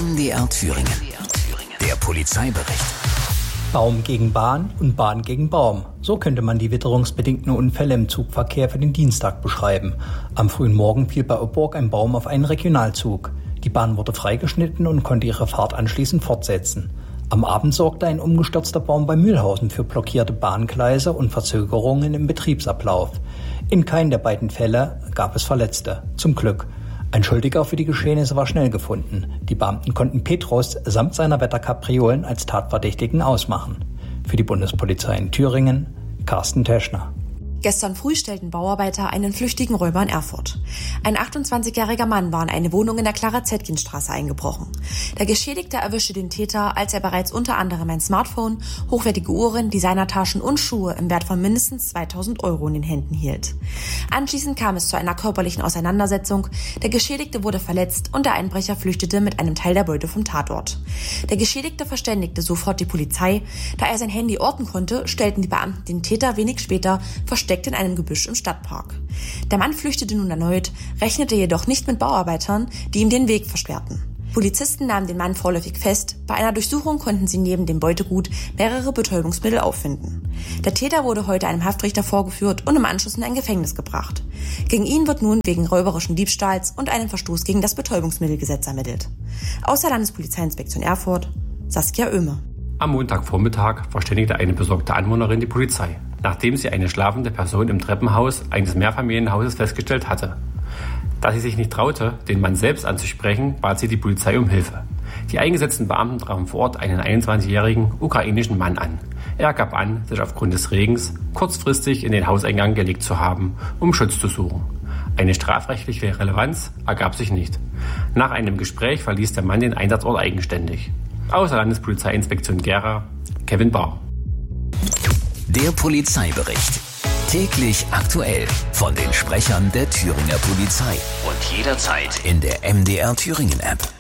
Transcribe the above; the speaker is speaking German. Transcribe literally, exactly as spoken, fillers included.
M D R Thüringen. Der Polizeibericht. Baum gegen Bahn und Bahn gegen Baum. So könnte man die witterungsbedingten Unfälle im Zugverkehr für den Dienstag beschreiben. Am frühen Morgen fiel bei Oborg ein Baum auf einen Regionalzug. Die Bahn wurde freigeschnitten und konnte ihre Fahrt anschließend fortsetzen. Am Abend sorgte ein umgestürzter Baum bei Mühlhausen für blockierte Bahngleise und Verzögerungen im Betriebsablauf. In keinem der beiden Fälle gab es Verletzte. Zum Glück. Ein Schuldiger für die Geschehnisse war schnell gefunden. Die Beamten konnten Petrus samt seiner Wetterkapriolen als Tatverdächtigen ausmachen. Für die Bundespolizei in Thüringen, Carsten Teschner. Gestern früh stellten Bauarbeiter einen flüchtigen Räuber in Erfurt. Ein achtundzwanzigjähriger Mann war in eine Wohnung in der Clara-Zetkin-Straße eingebrochen. Der Geschädigte erwischte den Täter, als er bereits unter anderem ein Smartphone, hochwertige Uhren, Designertaschen und Schuhe im Wert von mindestens zweitausend Euro in den Händen hielt. Anschließend kam es zu einer körperlichen Auseinandersetzung. Der Geschädigte wurde verletzt und der Einbrecher flüchtete mit einem Teil der Beute vom Tatort. Der Geschädigte verständigte sofort die Polizei. Da er sein Handy orten konnte, stellten die Beamten den Täter wenig später versteckt in einem Gebüsch im Stadtpark. Der Mann flüchtete nun erneut, rechnete jedoch nicht mit Bauarbeitern, die ihm den Weg versperrten. Polizisten nahmen den Mann vorläufig fest. Bei einer Durchsuchung konnten sie neben dem Beutegut mehrere Betäubungsmittel auffinden. Der Täter wurde heute einem Haftrichter vorgeführt und im Anschluss in ein Gefängnis gebracht. Gegen ihn wird nun wegen räuberischen Diebstahls und einem Verstoß gegen das Betäubungsmittelgesetz ermittelt. Aus der Landespolizeiinspektion Erfurt, Saskia Oehme. Am Montagvormittag verständigte eine besorgte Anwohnerin die Polizei, nachdem sie eine schlafende Person im Treppenhaus eines Mehrfamilienhauses festgestellt hatte. Da sie sich nicht traute, den Mann selbst anzusprechen, bat sie die Polizei um Hilfe. Die eingesetzten Beamten trafen vor Ort einen einundzwanzigjährigen ukrainischen Mann an. Er gab an, sich aufgrund des Regens kurzfristig in den Hauseingang gelegt zu haben, um Schutz zu suchen. Eine strafrechtliche Relevanz ergab sich nicht. Nach einem Gespräch verließ der Mann den Einsatzort eigenständig. Aus der Landespolizeiinspektion Gera, Kevin Baur. Der Polizeibericht. Täglich aktuell von den Sprechern der Thüringer Polizei. Und jederzeit in der M D R Thüringen App.